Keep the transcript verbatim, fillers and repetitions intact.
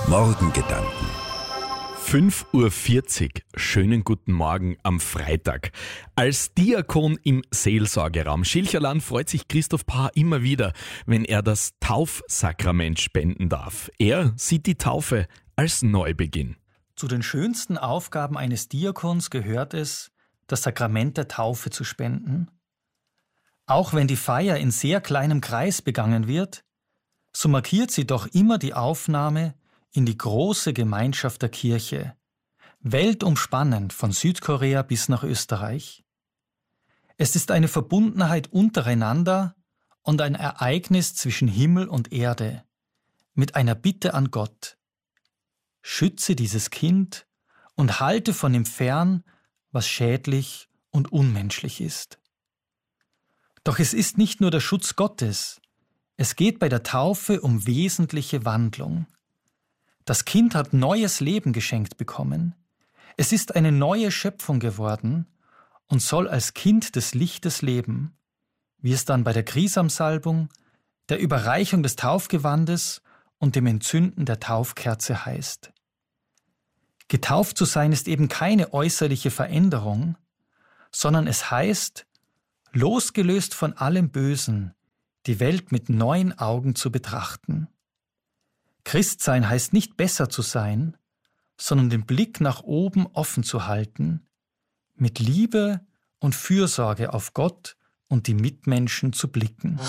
Morgengedanken. fünf Uhr vierzig. Schönen guten Morgen am Freitag. Als Diakon im Seelsorgeraum Schilcherland freut sich Christoph Paar immer wieder, wenn er das Taufsakrament spenden darf. Er sieht die Taufe als Neubeginn. Zu den schönsten Aufgaben eines Diakons gehört es, das Sakrament der Taufe zu spenden. Auch wenn die Feier in sehr kleinem Kreis begangen wird, so markiert sie doch immer die Aufnahme in die große Gemeinschaft der Kirche, weltumspannend von Südkorea bis nach Österreich. Es ist eine Verbundenheit untereinander und ein Ereignis zwischen Himmel und Erde, mit einer Bitte an Gott: Schütze dieses Kind und halte von ihm fern, was schädlich und unmenschlich ist. Doch es ist nicht nur der Schutz Gottes, es geht bei der Taufe um wesentliche Wandlung. Das Kind hat neues Leben geschenkt bekommen. Es ist eine neue Schöpfung geworden und soll als Kind des Lichtes leben, wie es dann bei der Krisamsalbung, der Überreichung des Taufgewandes und dem Entzünden der Taufkerze heißt. Getauft zu sein ist eben keine äußerliche Veränderung, sondern es heißt, losgelöst von allem Bösen, die Welt mit neuen Augen zu betrachten. Christsein heißt nicht besser zu sein, sondern den Blick nach oben offen zu halten, mit Liebe und Fürsorge auf Gott und die Mitmenschen zu blicken.